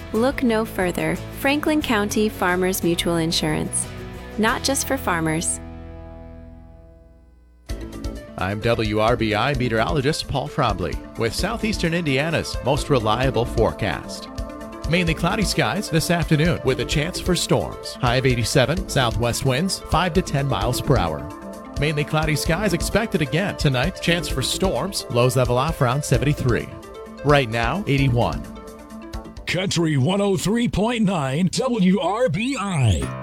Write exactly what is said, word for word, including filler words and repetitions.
Look no further. Franklin County Farmers Mutual Insurance. Not just for farmers. I'm W R B I meteorologist Paul Trombley with Southeastern Indiana's most reliable forecast. Mainly cloudy skies this afternoon with a chance for storms. High of eighty-seven, southwest winds five to ten miles per hour. Mainly cloudy skies expected again tonight. Chance for storms. Lows level off around seventy-three. Right now, eighty-one. Country one oh three point nine W R B I.